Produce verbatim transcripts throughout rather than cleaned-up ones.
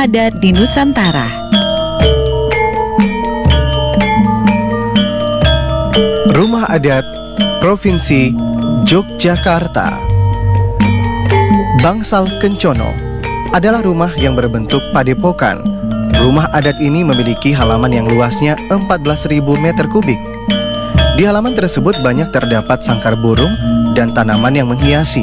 adat di Nusantara. Rumah Adat Provinsi Yogyakarta. Bangsal Kencono adalah rumah yang berbentuk padepokan. Rumah adat ini memiliki halaman yang luasnya empat belas ribu meter kubik. Di halaman tersebut banyak terdapat sangkar burung dan tanaman yang menghiasi.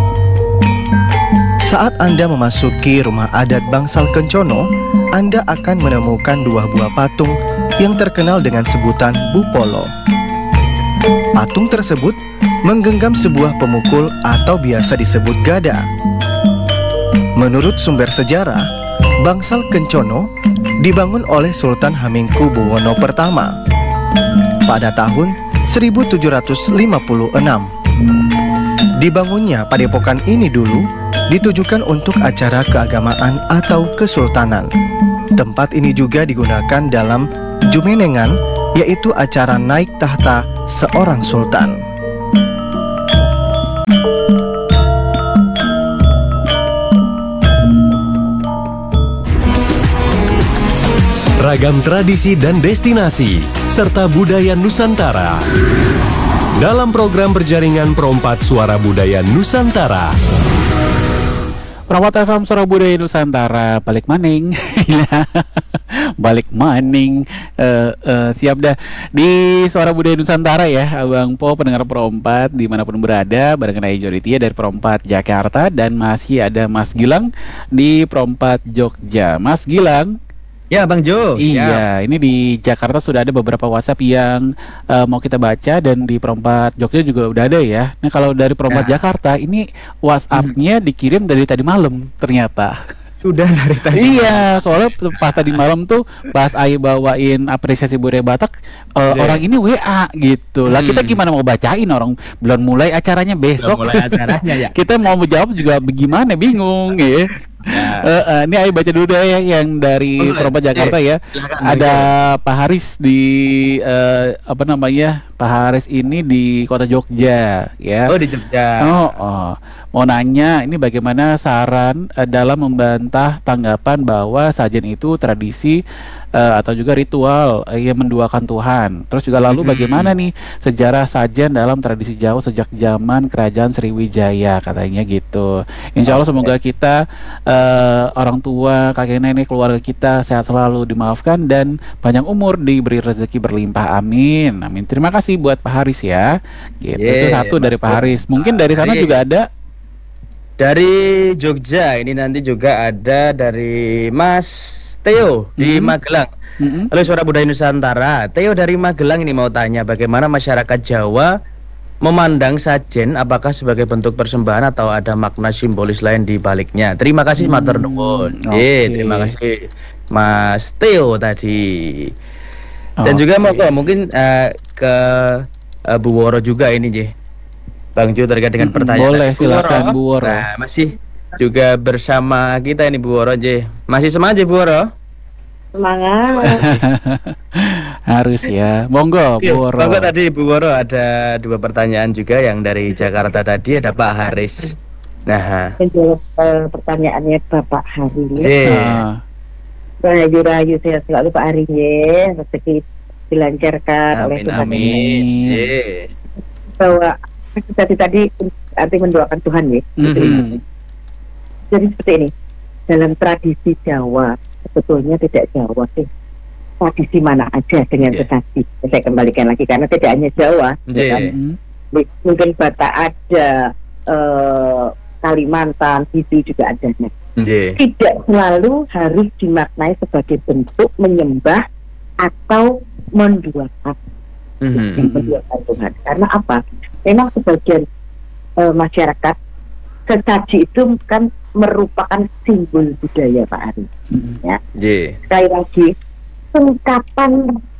Saat Anda memasuki rumah adat Bangsal Kencono, Anda akan menemukan dua buah patung yang terkenal dengan sebutan Bupolo. Patung tersebut menggenggam sebuah pemukul atau biasa disebut gada. Menurut sumber sejarah, Bangsal Kencono dibangun oleh Sultan Hamengkubuwono pertama pada tahun seribu tujuh ratus lima puluh enam. Dibangunnya padepokan ini dulu ditujukan untuk acara keagamaan atau kesultanan. Tempat ini juga digunakan dalam Jumenengan, yaitu acara naik tahta seorang sultan. Ragam tradisi dan destinasi, serta budaya Nusantara. Dalam program berjaringan Perompat Suara Budaya Nusantara. Perompat F M Suara Budaya Nusantara, balik maning. Balik maning. uh, uh, Siap dah di Suara Budaya Nusantara ya, Abang Po, pendengar Perompat dimanapun berada, barengan Ayu Joditia dari Perompat Jakarta. Dan masih ada Mas Gilang di Perompat Jogja. Mas Gilang. Ya Bang Jo. Iya, ya. Ini di Jakarta sudah ada beberapa WhatsApp yang uh, mau kita baca, dan di Perompat Jogja juga udah ada ya. Nah, kalau dari Perompat ya. Jakarta ini WhatsApp-nya hmm. dikirim dari tadi malam ternyata. Sudah dari tadi. Iya, soalnya pas tadi malam tuh pas Ayu bawain apresiasi budaya Batak, uh, orang ini W A gitu. Lah hmm. kita gimana mau bacain, orang belum mulai acaranya besok. Belum mulai acaranya ya. Kita mau menjawab juga bagaimana, bingung ya. Ya. Uh, uh, ini Ayu baca dulu deh ya yang dari oh, Perompat Jakarta ya. Silakan, ada ya. Pak Haris di uh, apa namanya? Pak Haris ini di Kota Jogja ya. Oh, di Jogja. Oh, oh. Mau nanya ini bagaimana saran uh, dalam membantah tanggapan bahwa sajen itu tradisi uh, atau juga ritual uh, yang menduakan Tuhan. Terus juga lalu hmm. bagaimana nih sejarah sajen dalam tradisi Jawa sejak zaman Kerajaan Sriwijaya, katanya gitu. Insya Allah semoga kita uh, orang tua, kakek nenek, keluarga kita sehat selalu, dimaafkan dan panjang umur, diberi rezeki berlimpah. Amin. Amin. Terima kasih buat Pak Haris ya. Gitu. Yeah, itu satu dari Pak Haris. Mungkin dari sana juga ada dari Jogja. Ini nanti juga ada dari Mas Theo di mm-hmm. Magelang. Mm-hmm. Halo Suara Budaya Nusantara. Theo dari Magelang ini mau tanya bagaimana masyarakat Jawa memandang sajen, apakah sebagai bentuk persembahan atau ada makna simbolis lain di baliknya. Terima kasih hmm, matur nuwun. Okay. Terima kasih Mas Theo tadi. Dan okay. juga mau kok mungkin uh, ke uh, Bu Woro juga ini J. Bang Jo terkait dengan pertanyaan. Boleh, silakan Bu Woro. Nah, masih juga bersama kita ini Bu Woro J. Masih semangat Bu Woro? Semangat. Harus ya. Monggo Bu Woro. Monggo tadi Bu Woro ada dua pertanyaan juga yang dari Jakarta tadi, ada Pak Haris. Nah, menjawab uh, pertanyaannya Bapak Haris. Eh. Rahayu-rahayu sehat selalu Pak Haris ya. Rezeki dilancarkan amin, oleh Tuhan. Amin. Eh. Bahwa tadi tadi arti mendoakan Tuhan ya. Mm-hmm. Jadi seperti ini. Dalam tradisi Jawa, sebetulnya tidak Jawa sih, tradisi mana aja dengan yeah. tetapi saya kembalikan lagi karena tidak hanya Jawa, yeah. kan? Mungkin Batak ada, uh, Kalimantan itu juga ada. Yeah. Tidak selalu harus dimaknai sebagai bentuk menyembah atau menduakan, mm-hmm. menduakan Tuhan. Karena apa? Memang sebagian uh, masyarakat sesaji itu kan merupakan simbol budaya Pak Ari. Mm-hmm. Ya. Yeah. Sekali lagi, singkatan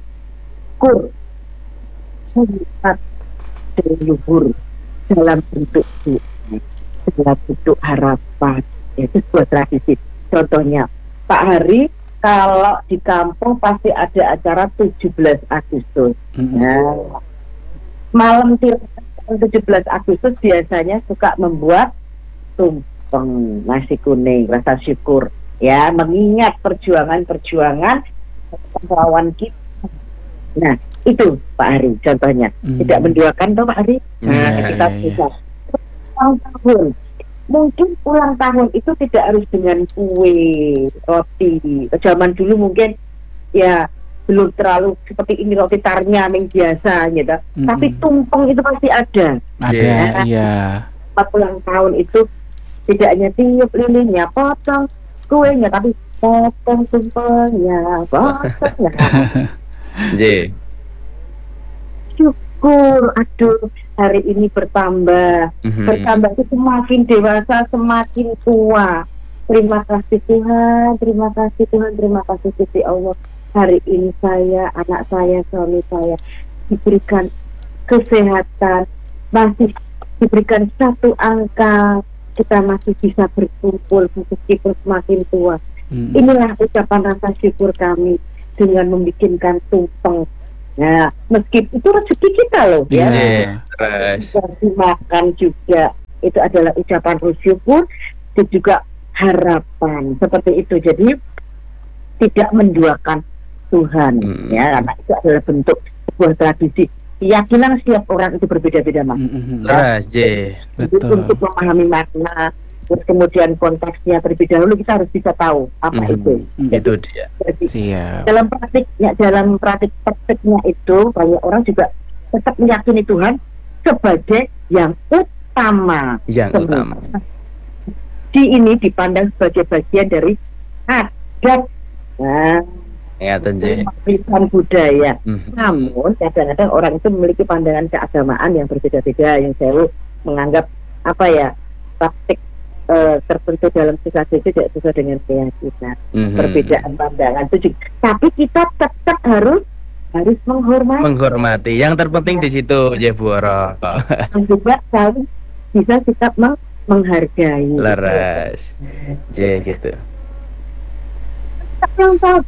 kur singkat leluhur dalam bentuk dalam bentuk harapan, itu sebuah tradisi. Contohnya Pak Hari kalau di kampung pasti ada acara tujuh belas Agustus. Mm-hmm. Nah, malam tujuh belas Agustus biasanya suka membuat tumpeng nasi kuning rasa syukur ya, mengingat perjuangan-perjuangan lawan kita. Nah, itu Pak Hari contohnya. Hmm. Tidak mendoakan toh Pak Hari. Nah, yeah, kita yeah, bisa yeah. ulang tahun. Mungkin ulang tahun itu tidak harus dengan kue, roti. Zaman dulu mungkin ya belum terlalu seperti ini roti tarnya yang biasa gitu. Mm-hmm. Tapi tumpeng itu pasti ada. Ada, iya. Ya. Pas ulang tahun itu tidak hanya tiup lilinnya, potong kuenya, tapi potong tumpengnya, potongnya. J. Syukur, aduh hari ini bertambah, mm-hmm. bertambah itu semakin dewasa, semakin tua. Terima kasih Tuhan, terima kasih Tuhan, terima kasih Gusti Allah. Hari ini saya, anak saya, suami saya diberikan kesehatan, masih diberikan satu angka, kita masih bisa berkumpul meskipun semakin tua. Hmm. Inilah ucapan rasa syukur kami dengan membikinkan tumpeng. Nah, meskipun itu rezeki kita loh, yeah. ya. Bisa dimakan juga. Itu adalah ucapan syukur dan juga harapan seperti itu. Jadi tidak menduakan Tuhan, hmm. ya, karena itu adalah bentuk sebuah tradisi. Keyakinan setiap orang itu berbeda-beda, Mas. Mm-hmm. Ya. J. Betul. Untuk memahami makna, terus kemudian konteksnya terlebih dahulu kita harus bisa tahu apa mm-hmm. itu. Jadi, itu dia. Jadi, dalam praktiknya, dalam praktik praktiknya itu banyak orang juga tetap meyakini Tuhan sebagai yang utama. Yang semua. Utama. Di ini dipandang sebagai bagian dari adat. Nah, ya, warisan budaya. Mm-hmm. Namun kadang-kadang orang itu memiliki pandangan keagamaan yang berbeda-beda, yang selalu menganggap apa ya praktik uh, tertentu dalam sesuatu itu tidak sesuai dengan keyakinan. Mm-hmm. Perbedaan pandangan itu juga. Tapi kita tetap harus harus menghormati. Menghormati. Yang terpenting di situ, Jeboro. Dan juga selalu bisa kita meng- menghargai. Laras. J gitu. Yang tahu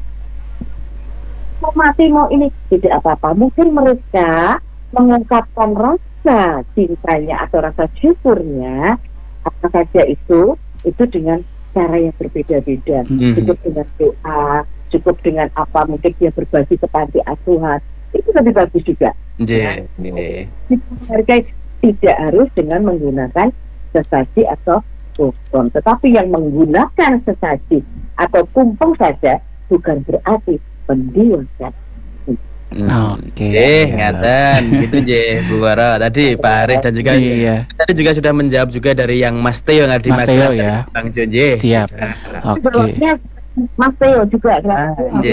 mau mati mau ini tidak apa-apa, mungkin mereka mengungkapkan rasa cintanya atau rasa syukurnya apa saja itu itu dengan cara yang berbeda-beda. Mm-hmm. Cukup dengan doa, cukup dengan apa, mungkin dia berbagi ke panti asuhan, itu lebih bagus juga. Yeah. Nah, yeah. Tidak harus dengan menggunakan sesaji atau tumpeng, tetapi yang menggunakan sesaji atau tumpeng saja bukan berarti pendidikan. Hmm. Oke. Okay. Eh, ngaten gitu J, Bu Wara. Tadi Pak Arif dan juga iya. Tadi juga sudah menjawab juga dari yang Mas Teo yang ada di Mas Teo ya. Bang Jo J. Siap. Oke. Okay. Mas Teo juga. Ah, J.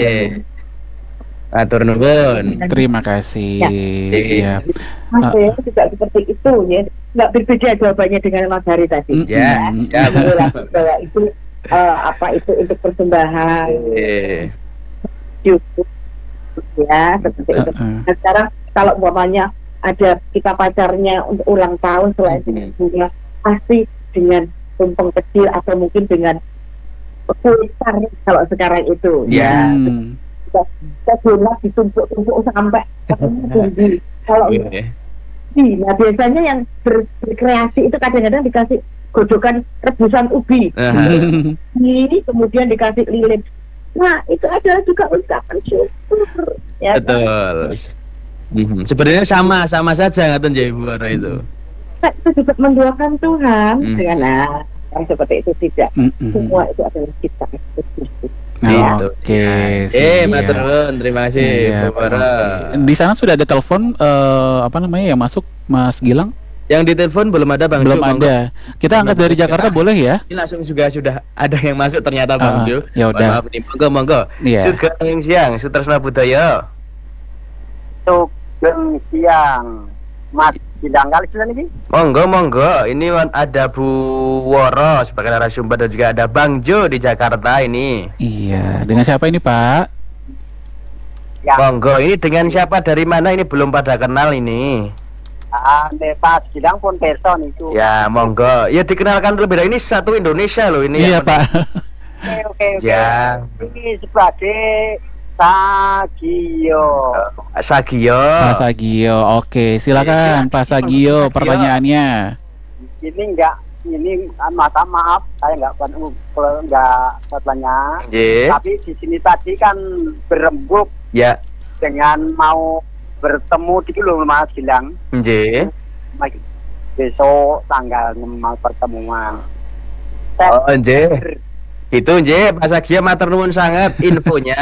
Atur nuwun. Terima kasih. Ya. Siap. Mas Teo juga seperti itu ya. Enggak berbeda jawabannya dengan Mas Hari tadi. Mm-hmm. Ya. Ya. Bahwa itu uh, apa itu untuk persembahan. Yeah. Cukup ya seperti uh, itu. Uh. Nah, sekarang kalau umpamanya ada kita pacarnya untuk ulang tahun selain mm-hmm. bunga, pasti dengan tumpeng kecil atau mungkin dengan pulsar kalau sekarang itu. Yeah. Ya. Kita, kita bola ditumpuk-tumpuk sampai tinggi. Kalau yeah. Nah biasanya yang ber- berkreasi itu kadang-kadang dikasih godokan rebusan ubi. Uh-huh. Ini kemudian dikasih lilin. Nah, itu adalah juga ucapan syukur. Ya, betul. Mm-hmm. Sebenarnya sama sama saja ngaten ya Ibu Wara itu. Kita itu juga mendoakan Tuhan mm. dengan nah, yang seperti itu tidak. Mm-hmm. Semua itu adalah kita eksekusi. Nah, oke. Okay, eh, maturun, terima kasih Ibu Wara. Di sana sudah ada telepon uh, apa namanya yang masuk Mas Gilang? Yang ditelepon belum ada Bang Belum Jo, ada. Monggo. Kita angkat dari Jakarta ah, boleh ya? Ini langsung juga sudah ada yang masuk ternyata Bang uh, Jo. Ya udah. Maaf nih, monggo monggo. Yeah. Sugeng siang, Sutresna Budaya. Sugeng siang. Mas Gilang kali sudah nih. Monggo monggo. Ini ada Bu Woro sebagai narasumber dan juga ada Bang Jo di Jakarta ini. Iya. Dengan siapa ini Pak? Ya. Monggo. Ini dengan siapa dari mana ini belum pada kenal ini. Ah, Pak Gilang pun person itu. Ya, monggo. Ya dikenalkan terlebih dahulu, ini satu Indonesia loh ini. Iya, ya, Pak. Oke, oke, oke. Ya. Ini sebagai Sagio. Sagio. Pak Sagio. Oke, silakan ya, Pak Sagio pertanyaannya. Ini enggak ini masa maaf saya nggak nggak bertanya. Nggih. Tapi di sini tadi kan berembuk Ya. dengan mau bertemu di dulu Mas Gilang. Nggih. Besok tanggal enam pertemuan. Oh, nggih. Itu nggih, Pak Sagia matur nuwun sangat infonya.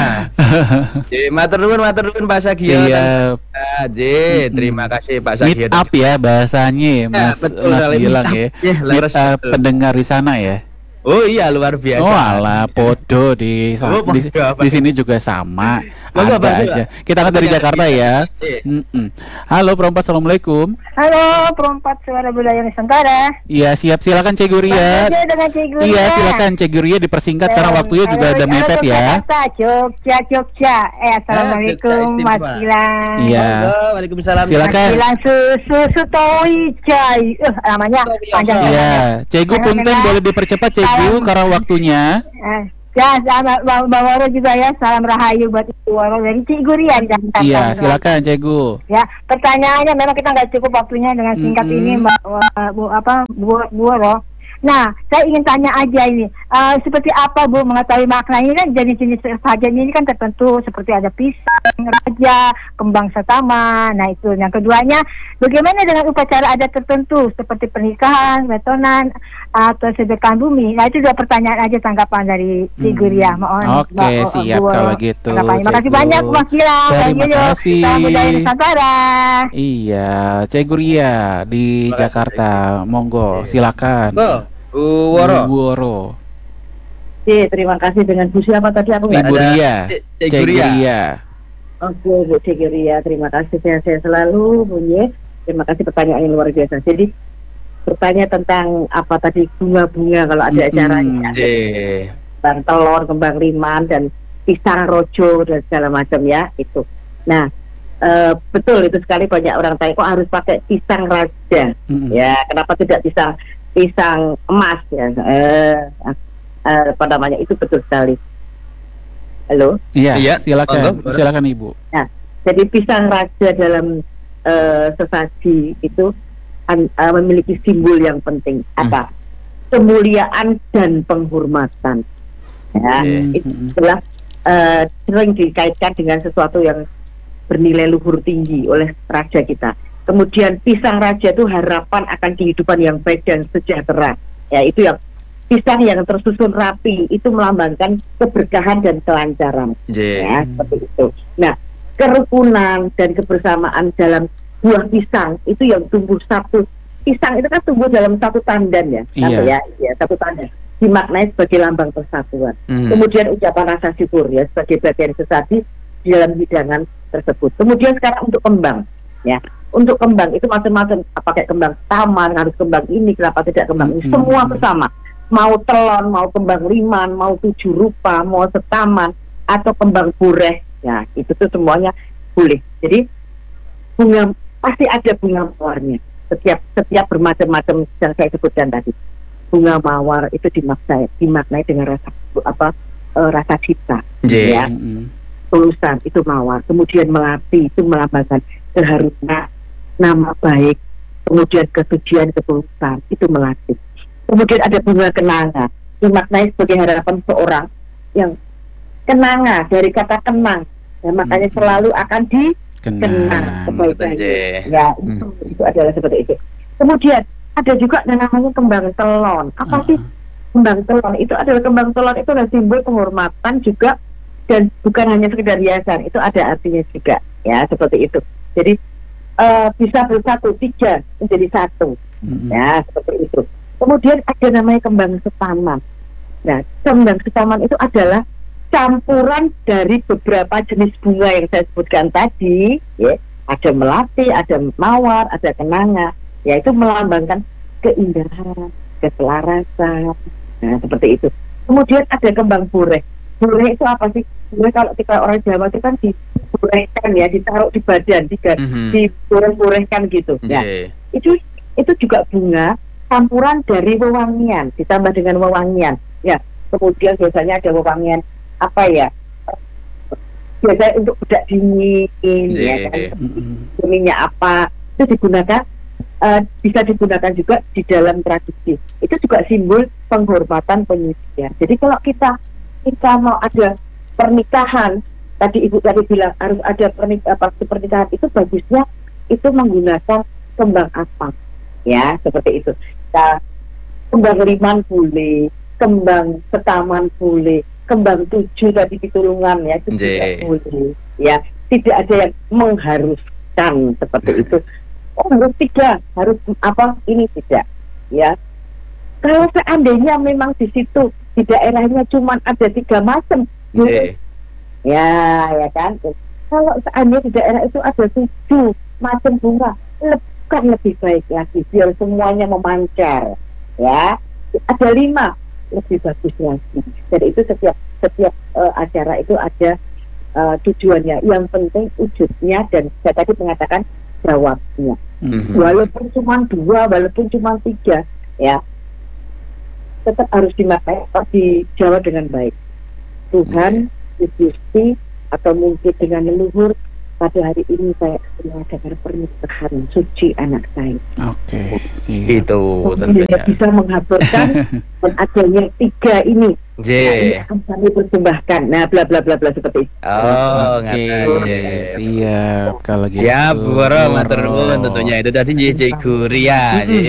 Nggih, matur nuwun, matur nuwun Pak Sagia. Iya. Nggih, terima kasih Pak Sagia. Meet up ya bahasanya, Mas, betul Mas sekali, Gilang meet ya. up. Ya, Meet leres, up betul. pendengar di sana ya. Oh iya, luar biasa. Oh alah, podo di Oh, di, podo apa di sih? sini juga sama. Monggo, Ada Pak, aja. Pak. Kita kan dari Iya, Jakarta iya. ya. Iya. Mm-mm. Halo Perompat, assalamualaikum. Halo, perempat suara budaya Nusantara. Iya siap, silakan Cik Guria. Bang dengan Cik Guria. Iya silakan Cik Guria dipersingkat karena waktunya juga Halo, udah halo, mepet ya. Jakarta, Jogja, Jogja. Eh, assalamualaikum Jogja Mas istimewa. Gilang. Iya. Monggo, Waalaikumsalam. Silakan. Mas Gilang susu sutoi jai. Eh, namanya panjang Iya. Iya, Cegu Halo, punten Kak. boleh dipercepat Cegu Salam. karena waktunya. Eh, ya, sama Bang Bang Waro juga ya. Salam rahayu buat Ibu Waro dari Cik Guria. Jakarta. Iya, silakan Cegu. Ya, pertanyaannya memang kita nggak cukup waktunya dengan singkat Mm-mm. ini, Mbak Wa- Bu apa Bu, Bu Waro. Nah, saya ingin tanya aja ini, eh, seperti apa Bu mengetahui makna ini kan jenis-jenis sajian ini kan tertentu seperti ada pisang, raja, kembang setama. Nah itu. Yang keduanya, bagaimana dengan upacara adat tertentu seperti pernikahan, wetonan, atau sedekah bumi? Nah itu dua pertanyaan aja tanggapan dari Cik Guria. Mohon. Hmm. Oke, Mbak, siap Bu Waro. kalau gitu, Tanggapannya. Makasih Cik banyak Gu. Mas Gilang. Terima Bang Yoyo. kasih. Salam budaya Nusantara. Iya, Cegu Ria di Terima kasih, Jakarta. Monggo, silakan. Monggo, Bu Woro. Bu Woro. Oke, terima kasih dengan Bu siapa tadi aku nggak Ibu Ada Ria. Cik- Cik Cegu Guria. Ria. Oke, Bu Cikiria, terima kasih sehat-sehat selalu, Bu Ye. Terima kasih pertanyaan yang luar biasa. Jadi bertanya tentang apa tadi bunga-bunga kalau ada Mm-mm. acaranya, Nggih. kembang telur, kembang liman dan pisang rojo dan segala macam ya itu. Nah, eh, betul itu sekali banyak orang tanya kok harus pakai pisang raja. Mm-mm. Ya, kenapa tidak pisang pisang emas ya? Eh, eh, apa namanya itu betul sekali. Halo. Iya, Iya, silakan. monggo, Silakan Ibu. Jadi pisang raja dalam eh, sesaji itu an- eh, memiliki simbol yang penting apa? Kemuliaan dan penghormatan. Ya, Oke. itu adalah eh, sering dikaitkan dengan sesuatu yang bernilai luhur tinggi oleh raja kita. Kemudian pisang raja itu harapan akan kehidupan yang baik dan sejahtera. Ya, itu yang pisang yang tersusun rapi itu melambangkan keberkahan dan kelancaran. Nggih. Ya, seperti itu. Nah, kerukunan dan kebersamaan dalam buah pisang itu yang tumbuh satu. Pisang itu kan tumbuh dalam satu tandan ya, Iya. Tante ya, ya satu tandan. Dimaknai sebagai lambang persatuan. Hmm. Kemudian ucapan rasa syukur ya sebagai bagian sesaji di dalam hidangan tersebut. Kemudian sekarang untuk kembang, ya. Untuk kembang itu macam-macam. Apakah kembang taman, harus kembang ini, kenapa tidak kembang ini? Mm-mm. Semua bersama. Mau telon, mau kembang liman, mau tujuh rupa, mau setaman, atau kembang bureh, ya itu tuh semuanya boleh. Jadi bunga pasti ada bunga mawarnya. Setiap setiap bermacam-macam yang saya sebutkan tadi. Bunga mawar itu dimaknai dimaknai dengan rasa apa eh, rasa cinta, Nggih. ya. Mm-mm. Tulusan itu mawar. Kemudian melati itu melambangkan keharusan, nama baik. Kemudian kesucian, ketulusan itu melati. Kemudian ada bunga kenanga, dimaknai sebagai harapan seorang yang kenanga dari kata kenang, ya, makanya Hmm. selalu akan dikenang Kenang. kebaikannya. Nggih. Ya, itu, itu adalah seperti itu. Kemudian ada juga yang namanya kembang telon. Apa sih kembang telon? Itu adalah kembang telon itu adalah simbol penghormatan juga dan bukan hanya sekedar hiasan. Itu ada artinya juga, ya seperti itu. Jadi eh, bisa bersatu tiga menjadi satu, Mm-mm. ya seperti itu. Kemudian ada namanya kembang setaman. Nah, kembang setaman itu adalah campuran dari beberapa jenis bunga yang saya sebutkan tadi, ya. Ada melati, ada mawar, ada kenanga, yaitu melambangkan keindahan, keselarasan, nah seperti itu. Kemudian ada kembang bureh. Bureh itu apa sih? Bureh kalau kita orang Jawa itu kan diburehkan ya, ditaruh di badan, diga- Mhm. dibureh-burehkan gitu. Ya, Nggih. itu itu juga bunga campuran dari wewangian ditambah dengan wewangian ya. Kemudian biasanya ada wewangian apa ya, biasanya untuk bedak dingin ya kan, Nggih. Mm-mm. minyak apa itu digunakan uh, bisa digunakan juga di dalam tradisi. Itu juga simbol penghormatan penyucian. Jadi kalau kita kita mau ada pernikahan, tadi Ibu tadi bilang harus ada pernik- pernikahan, itu bagusnya itu menggunakan kembang apang, ya seperti itu. Nah, kembang liman boleh, kembang setaman boleh, kembang tujuh tadi pitulungan ya itu tidak boleh, ya tidak ada yang mengharuskan seperti itu. Oh harus tiga, harus apa ini tidak, ya. Kalau seandainya memang di situ di daerahnya cuma ada tiga macam, boleh. Ya, ya kan. Kalau seandainya di daerah itu ada tujuh macam bunga, kan lebih baik lagi biar semuanya memancar, ya. Ada lima, lebih bagus lagi. Jadi itu setiap setiap uh, acara itu ada uh, tujuannya. Yang penting wujudnya dan saya tadi mengatakan jawabnya. Mm-hmm. Walaupun cuma dua, walaupun cuma tiga, ya tetap harus dimaknai, dijawab dengan baik. Tuhan, Gusti, atau mungkin dengan leluhur, pada hari ini saya mengadakan pernikahan suci anak saya. Oke, okay, itu tentunya bisa menghaburkan dan adanya tiga ini. J. Yang akan kami persembahkan. Nah, bla bla bla bla seperti itu. Oh, oke, okay, siap kalau gitu. Ya, Bu Woro, matur nuwun tentunya itu tadi J J Guria, J.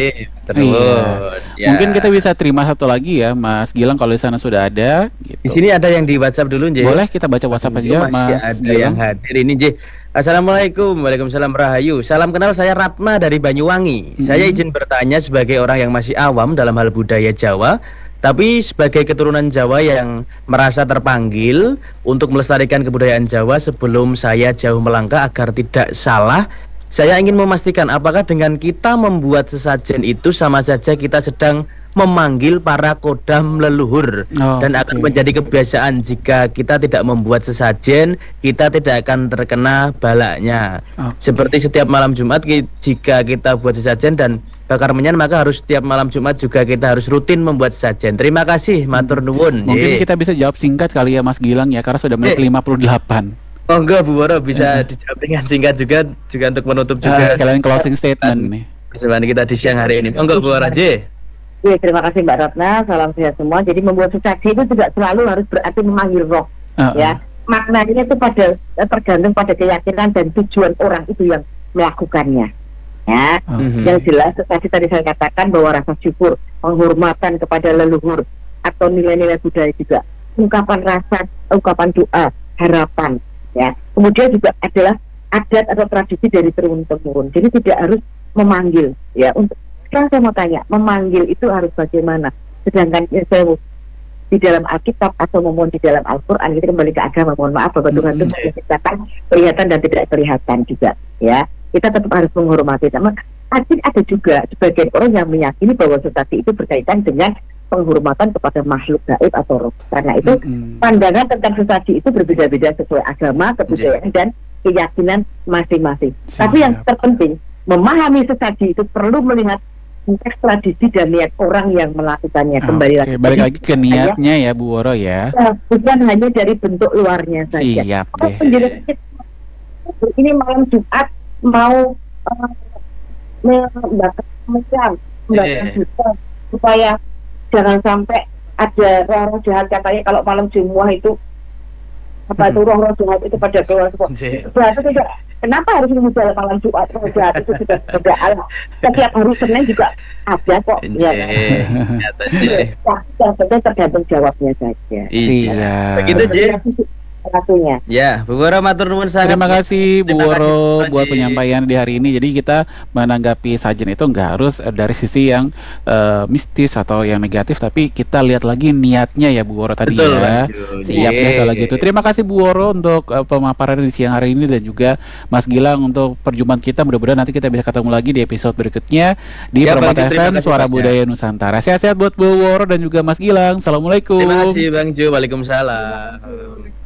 Ya. Mungkin kita bisa terima satu lagi ya, Mas Gilang kalau di sana sudah ada. Gitu. Di sini ada yang di WhatsApp dulu, J. Boleh kita baca WhatsApp aja, Mas ada Gilang. Yang hadir ini, J. Assalamualaikum, waalaikumsalam Rahayu. Salam kenal, saya Ratna dari Banyuwangi. Mm-hmm. Saya izin bertanya sebagai orang yang masih awam dalam hal budaya Jawa, tapi sebagai keturunan Jawa yang merasa terpanggil untuk melestarikan kebudayaan Jawa sebelum saya jauh melangkah agar tidak salah, saya ingin memastikan apakah dengan kita membuat sesajen itu sama saja kita sedang memanggil para kodam leluhur, oh, dan akan okay. menjadi kebiasaan jika kita tidak membuat sesajen, kita tidak akan terkena balaknya. Okay. Seperti setiap malam Jumat jika kita buat sesajen dan bakar menyan, maka harus setiap malam Jumat juga kita harus rutin membuat sesajen. Terima kasih, matur nuwun. Mungkin kita bisa jawab singkat kali ya Mas Gilang ya, karena sudah menit lima puluh delapan. Oh enggak, Bu Woro bisa dijawab dengan singkat juga, juga untuk menutup juga. Uh, sekalian closing statement nih. Persembahan kita di siang hari ini. Oh enggak, Bu Woro, J. Ya, terima kasih Mbak Ratna, salam sehat semua. Jadi membuat sesaji itu tidak selalu harus berarti memanggil roh, uh-uh. ya. Maknanya itu pada tergantung pada keyakinan dan tujuan orang itu yang melakukannya. Ya, uh-huh. Yang jelas sesaji tadi saya katakan bahwa rasa syukur, penghormatan kepada leluhur atau nilai-nilai budaya juga, ungkapan rasa, ungkapan doa, harapan. Ya, kemudian juga adalah adat atau tradisi dari turun temurun. Jadi tidak harus memanggil, ya. Untuk sekarang saya mau tanya, memanggil itu harus bagaimana? Sedangkan ya, saya di dalam Alkitab atau mohon di dalam Al-Quran, kita kembali ke agama, mohon maaf bahwa Tuhan itu menciptakan kelihatan dan tidak kelihatan juga, ya. Kita tetap harus menghormati. Namun ada juga sebagian orang yang meyakini bahwa sesaji itu berkaitan dengan penghormatan kepada makhluk gaib atau roh. Karena itu mm-hmm. pandangan tentang sesaji itu berbeda-beda sesuai agama, kebudayaan yeah. dan keyakinan masing-masing. Siap. Tapi yang terpenting, memahami sesaji itu perlu melihat konteks tradisi dan niat orang yang melakukannya. Kembali okay, lagi balik lagi ke niatnya ya Bu Woro ya. Bukan hanya dari bentuk luarnya saja. Siap deh. Ini malam Jumat mau uh, membakar menyan, membakar hutan supaya jangan sampai ada roh-roh jahat. Katanya kalau malam Jumat itu apa itu roh-roh jahat itu pada keluar semua. Berarti tidak. Kenapa harus mengucap malam Jumat? Roh jahat itu sudah sudah alam. Setiap hari Senin juga ada kok. Ya, ya, tergantung jawabnya saja. Iya. Begitu aja. Satunya. Ya, Bu Woro matur nuwun sangat. Terima kasih Bu Woro buat penyampaian di hari ini. Jadi kita menanggapi sajen itu nggak harus dari sisi yang uh, mistis atau yang negatif, tapi kita lihat lagi niatnya ya Bu Woro tadi. Betul, ya. Siap ya kalau gitu. Terima kasih Bu Woro untuk uh, pemaparan di siang hari ini dan juga Mas Gilang untuk perjumpaan kita. Mudah-mudahan nanti kita bisa ketemu lagi di episode berikutnya di ya, Perempat F M Suara Budaya Nusantara. Sehat-sehat buat Bu Woro dan juga Mas Gilang. Assalamualaikum. Terima kasih Bang Jo. Waalaikumsalam.